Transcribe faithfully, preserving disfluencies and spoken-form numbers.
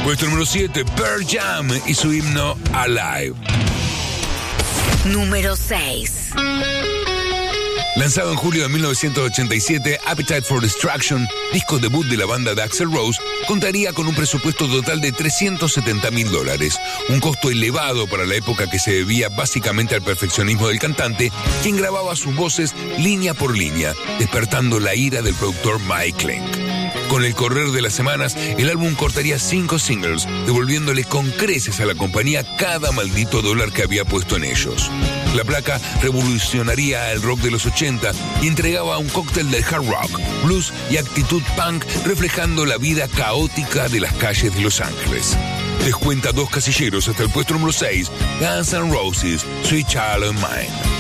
Puesto número siete, Pearl Jam y su himno Alive. Número seis. Lanzado en julio de mil novecientos ochenta y siete, Appetite for Destruction, disco debut de la banda de Axl Rose, contaría con un presupuesto total de trescientos setenta mil dólares, un costo elevado para la época que se debía básicamente al perfeccionismo del cantante, quien grababa sus voces línea por línea, despertando la ira del productor Mike Lenk. Con el correr de las semanas, el álbum cortaría cinco singles, devolviéndole con creces a la compañía cada maldito dólar que había puesto en ellos. La placa revolucionaría el rock de los ochenta y entregaba un cóctel del hard rock, blues y actitud punk, reflejando la vida caótica de las calles de Los Ángeles. Descuenta dos casilleros hasta el puesto número seis, Guns N' Roses, Sweet Child O' Mine.